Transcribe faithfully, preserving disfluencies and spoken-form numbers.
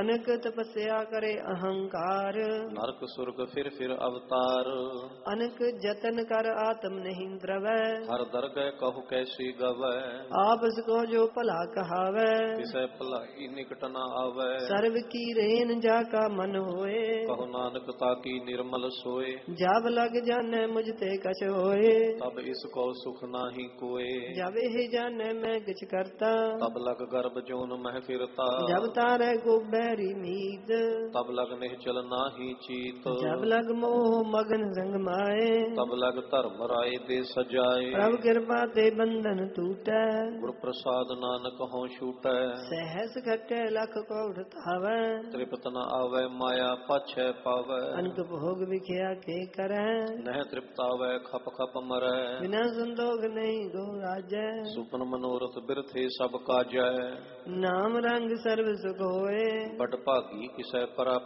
ਅਨਕ ਤਪੱਸਿਆ ਕਰੇ ਅਹੰਕਾਰ। ਨਰਕ ਸੁਰਗ ਫਿਰ ਫਿਰ ਅਵਤਾਰ। ਅਨਕ ਜਤਨ ਕਰ ਆਤਮ ਨਹੀਂ ਦਰਵੈ। ਹਰ ਦਰਗਹਿ ਕਹु ਕੈਸੀ ਗਵੈ। ਆਪਸ ਕੋ ਜੋ ਭਲਾ ਕਹਾਵੈ। ਕਿਸੈ ਭਲਾਈ ਨਿਕਟ ਨ ਆਵੈ। ਸਰਬ ਕੀ ਰੇਨ ਜਾ ਕਾ ਮਨ ਹੋਏ। ਕਹੋ ਨਾਨਕ ਤਾਕੀ ਨਿਰਮਲ ਸੋਏ। ਜਬ ਲਗ ਜਾਣੈ ਮੁਝ ਤੇ ਕਛ ਹੋਏ। ਤਬ ਇਸ ਕੋ ਸੁਖ ਨਾਹੀ ਕੋਏ। ਜਬ ਇਹ ਜਾਣੈ ਮੈਂ ਕਿਛ ਕਰਤਾ। ਤਬ ਲਗ ਗਰਭ ਜੋਨ ਮਹਿ ਫਿਰਤਾ। ਜਬ ਤਾਰੈ ਕੋ ਬੈਰੀ ਮੀਤ। ਤਬ ਲਗ ਨਿਹਚਲ ਨਾਹੀ ਚੀਤ। ਜਬ ਲਗ ਮੋਹ ਮਗਨ ਰੰਗ ਮਾਏ। ਤਬ ਲਗ ਧਰਮ ਰਾਏ ਦੇ ਸਜਾਏ। ਪ੍ਰਭ ਕਿਰਪਾ ਤੇ ਬੰਧਨ ਟੂਟੈ। ਗੁਰ ਪ੍ਰਸਾਦ ਨਾਨਕ ਹੋਂ ਛੂਟੈ। ਸਹਿਸ ਘਟੈ ਲਖ ਕੋਟ ਧਾਵੈ। ਤ੍ਰਿਪਤ ਨ ਆਵੈ ਮਾਇਆ ਪਾਛੈ ਪਾਵੈ। ਅਨਕ ਭੋਗ ਵਿਖਿਆ ਕੇ ਕਰੈ। ਨਹਿ ਤ੍ਰਿਪਤ ਆਵੈ ਖਪ ਖਪ ਮਰੈ। ਬਿਨਾ ਸੰਤੋਖ ਨਹੀਂ ਗੋ ਰਾਜੈ। ਸੁਪਨ ਮਨੋਰਥ ਬਿਰਥੇ ਸਭ ਕਾਜੈ। ਨਾਮ ਰੰਗ ਸਰਬ ਸੁਖ ਹੋਏ। ਬਡ ਭਾਗੀ ਕਿਸੈ ਪਰਾ